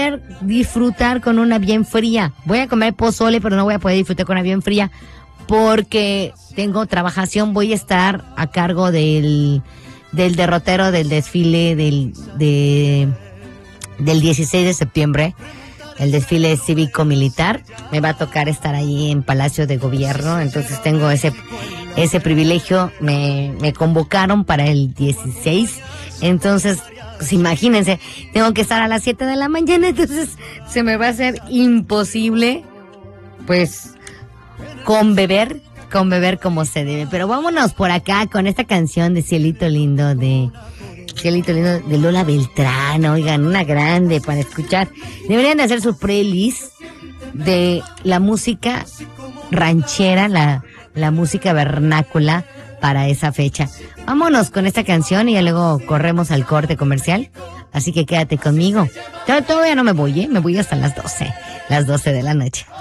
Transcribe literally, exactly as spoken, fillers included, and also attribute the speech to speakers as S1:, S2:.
S1: poder disfrutar con una bien fría. Voy a comer pozole, pero no voy a poder disfrutar con una bien fría porque tengo trabajación. Voy a estar a cargo del, del derrotero del desfile del, de, del dieciséis de septiembre, el desfile cívico-militar. Me va a tocar estar ahí en Palacio de Gobierno, entonces tengo ese, ese privilegio. Me, me convocaron para el dieciséis, entonces pues imagínense, tengo que estar a las siete de la mañana, entonces se me va a hacer imposible, pues, con beber, con beber como se debe. Pero vámonos por acá con esta canción de Cielito Lindo, de Cielito Lindo, de Lola Beltrán. Oigan, una grande para escuchar. Deberían de hacer su playlist de la música ranchera, la, la música vernácula para esa fecha. Vámonos con esta canción y ya luego corremos al corte comercial. Así que quédate conmigo. Yo todavía no me voy, ¿eh? Me voy hasta las doce. Las doce de la noche.